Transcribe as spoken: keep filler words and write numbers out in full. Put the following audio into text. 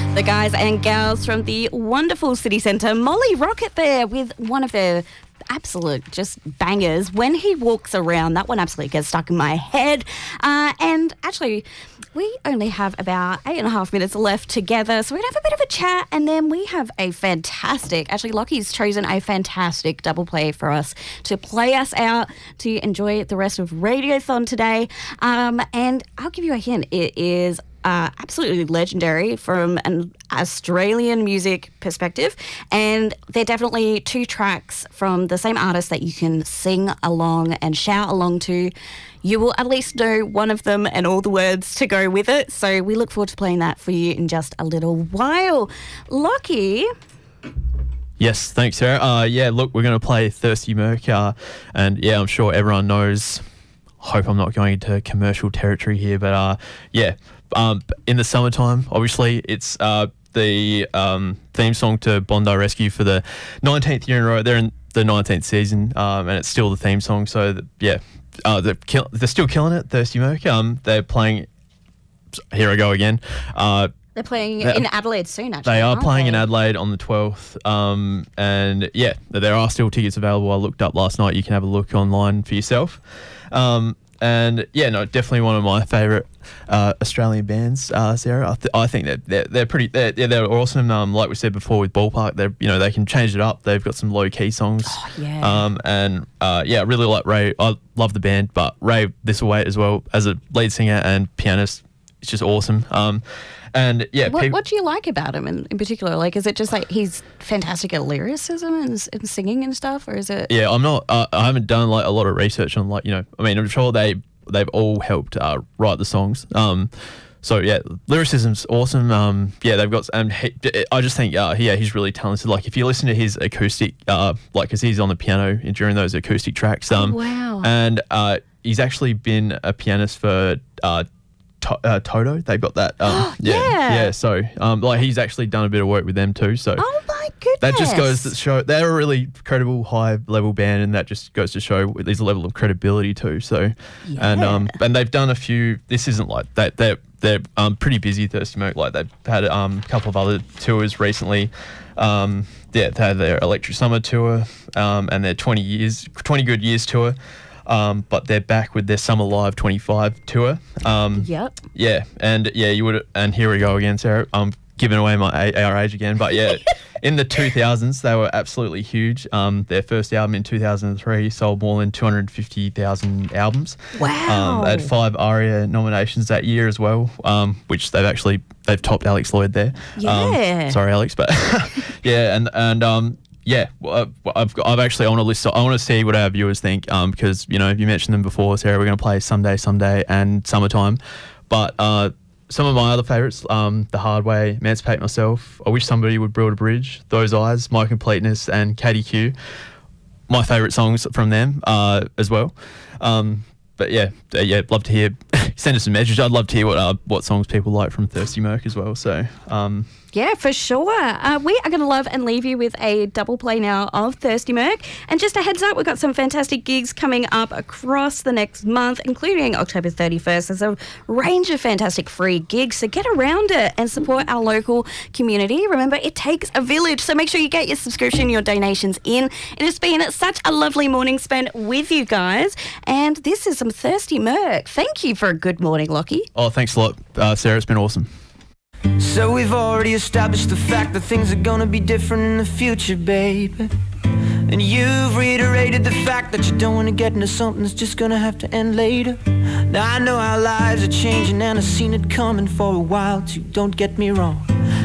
The guys and gals from the wonderful City Centre, Molly Rocket there with one of their absolute just bangers, When He Walks Around. That one absolutely gets stuck in my head. Uh, and actually, we only have about eight and a half minutes left together, so we're going to have a bit of a chat, and then we have a fantastic, actually Lockie's chosen a fantastic double play for us to play us out, to enjoy the rest of Radiothon today. Um, and I'll give you a hint, it is Uh, absolutely legendary from an Australian music perspective, and they're definitely two tracks from the same artist that you can sing along and shout along to. You will at least know one of them and all the words to go with it, so we look forward to playing that for you in just a little while. Lockie? Yes, thanks, Sarah. Uh, yeah, look, we're going to play Thirsty Merc, uh, and yeah, I'm sure everyone knows. Hope I'm not going into commercial territory here, but uh, yeah, um, in the summertime, obviously, it's uh, the um, theme song to Bondi Rescue for the nineteenth year in a row. They're in the nineteenth season, um, and it's still the theme song. So the, yeah, uh, they're, kill- they're still killing it. Thirsty Merc. Um, they're playing. Here I go again. Uh, They're playing in Adelaide soon, actually. They are aren't playing they? in Adelaide on the twelfth. Um, and yeah, there are still tickets available. I looked up last night. You can have a look online for yourself. Um, and yeah, no, definitely one of my favourite uh, Australian bands, uh, Sarah. I, th- I think that they're, they're pretty, they're, yeah, they're awesome. Um, like we said before with Ballpark, they're, you know, they can change it up. They've got some low key songs. Oh, yeah. Um, and uh, yeah, I really like Ray. I love the band, but Ray Thistlethwaite as well as a lead singer and pianist. It's just awesome. Um, and yeah, what, peop- what do you like about him in, in particular? Like, is it just like he's fantastic at lyricism and, and singing and stuff, or is it? Yeah, I'm not. Uh, I haven't done like a lot of research on like you know. I mean, I'm sure they they've all helped uh, write the songs. Um, so yeah, lyricism's awesome. Um, yeah, they've got. And he, I just think, uh, yeah, he's really talented. Like if you listen to his acoustic, uh, like because he's on the piano during those acoustic tracks. Um, oh, wow. And uh, he's actually been a pianist for. Uh, To- uh, Toto, they've got that. Um, yeah, Yeah. yeah. So, um, like, he's actually done a bit of work with them too. So, Oh my goodness. that just goes to show they're a really credible, high level band, and that just goes to show there's a level of credibility too. So, and um, and they've done a few. This isn't like that. They're they're um pretty busy. Thirsty Merc, like they've had um a couple of other tours recently. Um, yeah, they had their Electric Summer tour, um, and their twenty years, twenty good years tour. Um, but they're back with their Summer Live twenty-five tour. Um, Yep. Yeah, and yeah, you would. And here we go again, Sarah. I'm giving away my a- our age again, but yeah, in the two thousands they were absolutely huge. Um, their first album in two thousand three sold more than two hundred fifty thousand albums. Wow. Um, they had five ARIA nominations that year as well, um, which they've actually they've topped Alex Lloyd there. Yeah. Um, sorry, Alex, but yeah, and and um. Yeah, well, I've got, I've actually on a list. I want to see what our viewers think, um, because you know you mentioned them before, Sarah. We're going to play Someday, Someday, and Summertime, but uh, some of my other favourites, um, The Hard Way, Emancipate Myself, I Wish Somebody Would Build a Bridge, Those Eyes, My Completeness, and Katie Q. My favourite songs from them uh, as well. Um, but yeah, uh, yeah, love to hear. Send us a message. I'd love to hear what uh, what songs people like from Thirsty Merc as well. So. Um, Yeah, for sure. Uh, we are going to love and leave you with a double play now of Thirsty Merc. And just a heads up, we've got some fantastic gigs coming up across the next month, including October thirty-first. There's a range of fantastic free gigs, so get around it and support our local community. Remember, it takes a village, so make sure you get your subscription, your donations in. It has been such a lovely morning spent with you guys. And this is some Thirsty Merc. Thank you for a good morning, Lockie. Oh, thanks a lot, uh, Sarah. It's been awesome. So we've already established the fact that things are gonna be different in the future, baby. And you've reiterated the fact that you don't wanna get into something that's just gonna have to end later. Now I know our lives are changing and I've seen it coming for a while too, don't get me wrong.